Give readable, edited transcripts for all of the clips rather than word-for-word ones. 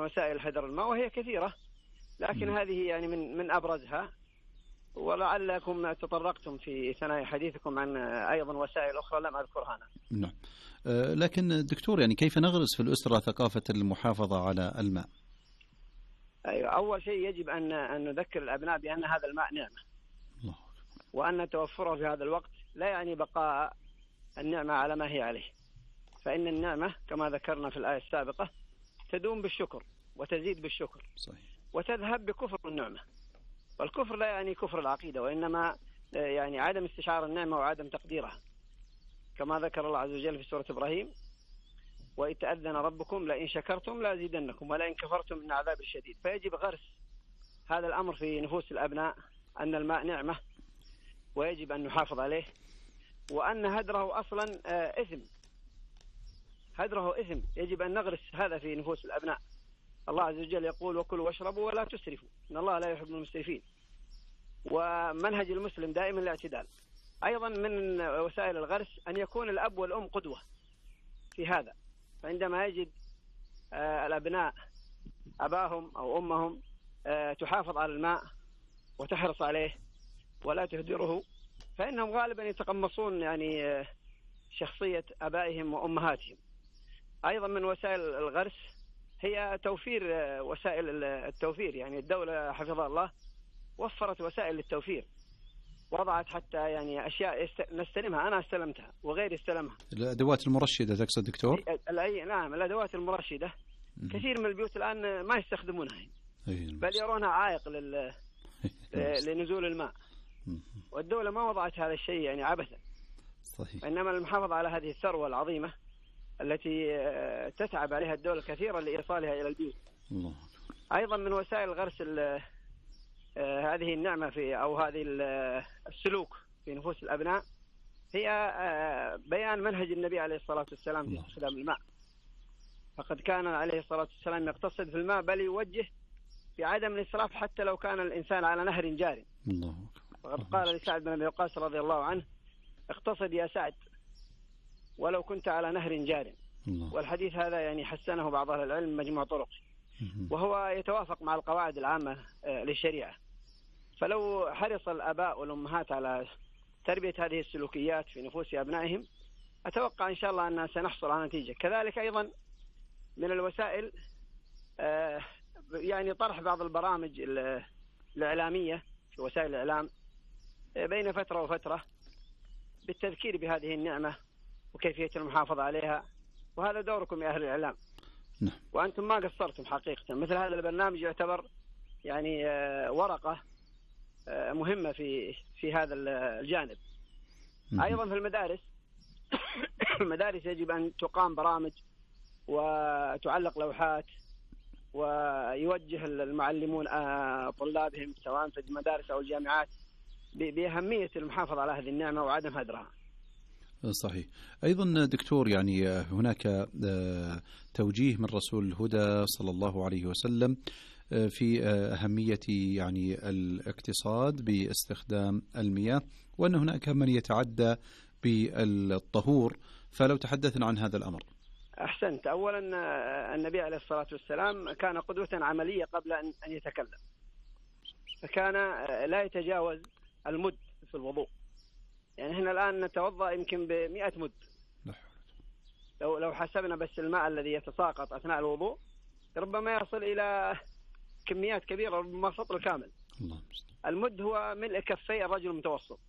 وسائل هدر الماء وهي كثيرة، لكن هذه يعني من أبرزها. ولعلكم تطرقتم في ثنايا حديثكم عن أيضا وسائل أخرى لم أذكرها أنا. نعم. لكن دكتور يعني كيف نغرس في الأسرة ثقافة المحافظة على الماء؟ أيوة، أول شيء يجب أن نذكر الأبناء بأن هذا الماء نعمة، وأن توفره في هذا الوقت لا يعني بقاء النعمة على ما هي عليه، فإن النعمة كما ذكرنا في الآية السابقة تدوم بالشكر وتزيد بالشكر. صحيح. وتذهب بكفر النعمة، والكفر لا يعني كفر العقيدة، وإنما يعني عدم استشعار النعمة وعدم تقديرها، كما ذكر الله عز وجل في سورة إبراهيم: وإذ تأذن ربكم لئن شكرتم لأزيدنكم ولئن كفرتم من عذاب الشديد. فيجب غرس هذا الأمر في نفوس الأبناء أن الماء نعمة ويجب أن نحافظ عليه، وأن هدره أصلا إثم، هدره إثم، يجب أن نغرس هذا في نفوس الأبناء. الله عز وجل يقول: وكلوا واشربوا ولا تسرفوا إن الله لا يحب المسرفين. ومنهج المسلم دائما الاعتدال. أيضا من وسائل الغرس أن يكون الأب والأم قدوة في هذا، فعندما يجد الأبناء أباهم أو أمهم تحافظ على الماء وتحرص عليه ولا تهدره، فإنهم غالبا يتقمصون يعني شخصية أبائهم وأمهاتهم. أيضا من وسائل الغرس هي توفير وسائل التوفير، يعني الدولة حفظها الله وفرت وسائل للتوفير، وضعت حتى يعني أشياء نستلمها، أنا استلمتها وغيري استلمها. الأدوات المرشدة تقصد دكتور؟ نعم، الأدوات المرشدة كثير من البيوت الآن ما يستخدمونها، بل يرونها عائق لنزول الماء، والدولة ما وضعت هذا الشيء يعني عبثا. صحيح. إنما المحافظة على هذه الثروة العظيمة التي تتعب عليها الدولة كثيرا لإيصالها إلى البيوت. الله. أيضا من وسائل غرس هذه النعمة أو هذه السلوك في نفوس الأبناء هي بيان منهج النبي عليه الصلاة والسلام في استخدام الماء، فقد كان عليه الصلاة والسلام يقتصد في الماء، بل يوجه بعدم الإسراف حتى لو كان الإنسان على نهر جار. الله. وقد قال لسعد بن أبي وقاص رضي الله عنه: اقتصد يا سعد ولو كنت على نهر جار. والحديث هذا يعني حسنه بعض أهل العلم مجموع طرق، وهو يتوافق مع القواعد العامة للشريعة. فلو حرص الآباء والأمهات على تربية هذه السلوكيات في نفوس أبنائهم، أتوقع إن شاء الله أن سنحصل على نتيجة. كذلك أيضا من الوسائل يعني طرح بعض البرامج الإعلامية في وسائل الإعلام بين فترة وفترة بالتذكير بهذه النعمة وكيفية المحافظة عليها، وهذا دوركم يا أهل الإعلام. وأنتم ما قصرتم حقيقة. مثل هذا البرنامج يعتبر يعني ورقة مهمة في هذا الجانب. أيضا في المدارس يجب أن تقام برامج وتعلق لوحات، ويوجه المعلمون طلابهم سواء في المدارس أو الجامعات بأهمية المحافظة على هذه النعمة وعدم هدرها. صحيح. أيضا دكتور يعني هناك توجيه من رسول الهدى صلى الله عليه وسلم في أهمية يعني الاقتصاد باستخدام المياه، وأن هناك من يتعدى بالطهور، فلو تحدثنا عن هذا الأمر. أحسنت. أولا النبي عليه الصلاة والسلام كان قدوة عملية قبل أن يتكلم، فكان لا يتجاوز المد في الوضوء. يعني احنا الآن نتوضأ يمكن ب100 مد، لو حسبنا بس الماء الذي يتساقط أثناء الوضوء ربما يصل إلى كميات كبيرة، ربما سطر كامل. المد هو ملء كفي الرجل المتوسط،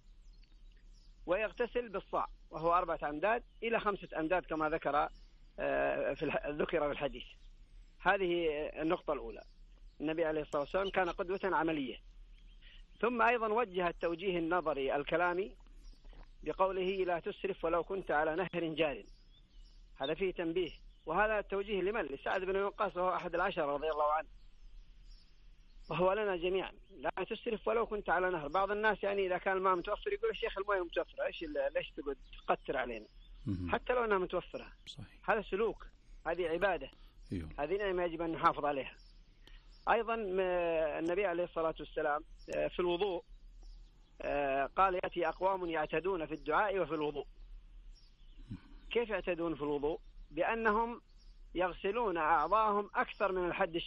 ويغتسل بالصاع وهو 4 أمداد إلى 5 أمداد كما ذكر في الحديث. هذه النقطة الأولى. النبي عليه الصلاة والسلام كان قدوة عملية. ثم أيضا وجه التوجيه النظري الكلامي بقوله: لا تسرف ولو كنت على نهر جار. هذا فيه تنبيه، وهذا التوجيه لمن؟ لسعد بن وقاص وهو أحد العشرة رضي الله عنه، وهو لنا جميعا. لا تسرف ولو كنت على نهر. بعض الناس يعني إذا كان الماء متوفر يقول: الشيخ الماء متوفرة، ليش تقعد تقتر علينا حتى لو أنها متوفرة؟ صحيح. هذا سلوك، هذه عبادة، هذه نعمة يجب أن نحافظ عليها. أيضا النبي عليه الصلاة والسلام في الوضوء قال: يأتي أقوام يعتدون في الدعاء وفي الوضوء. كيف يعتدون في الوضوء؟ بأنهم يغسلون أعضاءهم أكثر من الحد